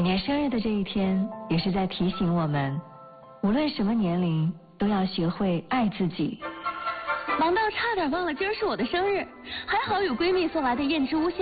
年生日的这一天，也是在提醒我们，无论什么年龄，都要学会爱自己。 忙到差点忘了今儿是我的生日，还好有闺蜜送来的燕之屋